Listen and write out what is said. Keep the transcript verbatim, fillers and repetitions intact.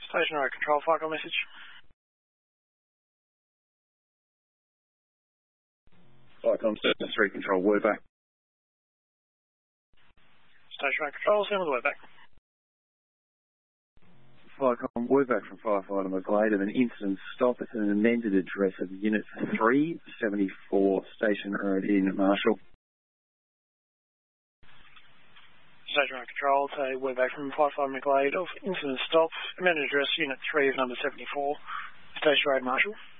Station Road Control, fire call message. Flycom Station three Control, word back. Station Road Control, send with the word back. Flycom, word back from Firefighter McGlade of an incident stop at an amended address of Unit three seventy-four Station Road in Marshall. Station Road Control, say word back from Firefighter McGlade of incident stop, amended address Unit three of number seventy-four, Station Road, Marshall.